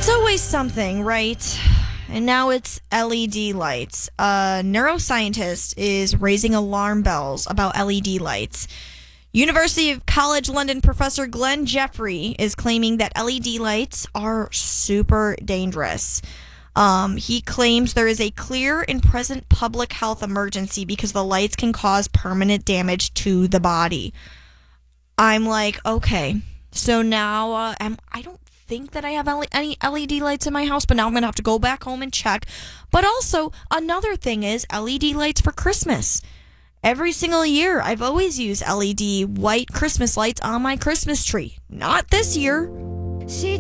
It's always something, right? And now it's LED lights. A neuroscientist is raising alarm bells about LED lights. University of College London professor Glenn Jeffrey is claiming that LED lights are super dangerous. He claims there is a clear and present public health emergency because the lights can cause permanent damage to the body. I'm like, okay, so now I don't think that I have any LED lights in my house, but now I'm going to have to go back home and check. But also, another thing is LED lights for Christmas. Every single year, I've always used LED white Christmas lights on my Christmas tree. Not this year. She